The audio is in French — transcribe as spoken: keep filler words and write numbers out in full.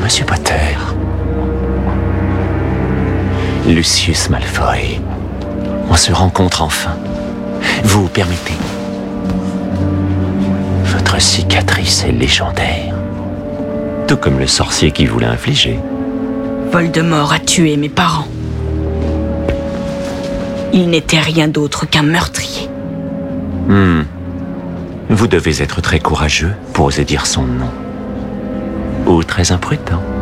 Monsieur Potter. Lucius Malfoy. On se rencontre enfin. Vous permettez. Votre cicatrice est légendaire. Tout comme le sorcier qui vous l'a infligé. Voldemort a tué mes parents. Il n'était rien d'autre qu'un meurtrier. Hmm. Vous devez être très courageux pour oser dire son nom. Ou très imprudent.